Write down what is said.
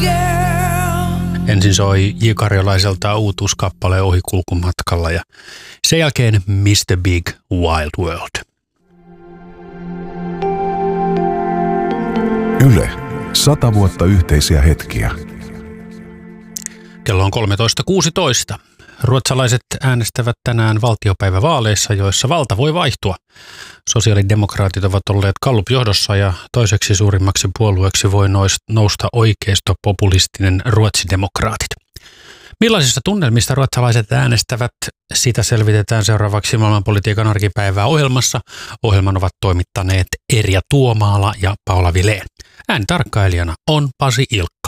Ensin soi J-Karjolaiselta uutuuskappale Ohikulkumatkalla ja sen jälkeen Mr. Big Wild World. Yle. 100 vuotta yhteisiä hetkiä. Kello on 13.16. Ruotsalaiset äänestävät tänään valtiopäivävaaleissa, joissa valta voi vaihtua. Sosiaalidemokraatit ovat olleet Gallup-johdossa ja toiseksi suurimmaksi puolueeksi voi nousta oikeistopopulistinen ruotsidemokraatit. Millaisista tunnelmista ruotsalaiset äänestävät? Sitä selvitetään seuraavaksi maailmanpolitiikan arkipäivää ohjelmassa. Ohjelman ovat toimittaneet Erja Tuomaala ja Paula Vilén. Äänitarkkailijana on Pasi Ilkka.